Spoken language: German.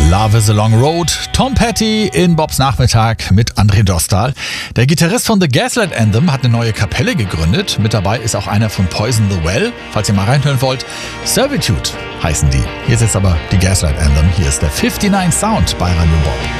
Love is a Long Road. Tom Petty in Bobs Nachmittag mit André Dostal. Der Gitarrist von The Gaslight Anthem hat eine neue Kapelle gegründet. Mit dabei ist auch einer von Poison the Well. Falls ihr mal reinhören wollt, Servitude heißen die. Hier ist jetzt aber die Gaslight Anthem. Hier ist der 59 Sound bei Radio Bob.